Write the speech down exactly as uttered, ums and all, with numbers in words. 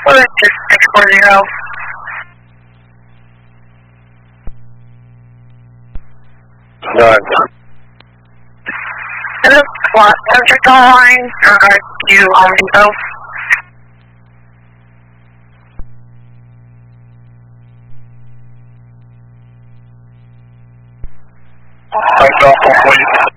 Well, it's just six four zero. Nine. Hello, what? Subject line, uh, you Home Depot. Thanks, Alpha, please.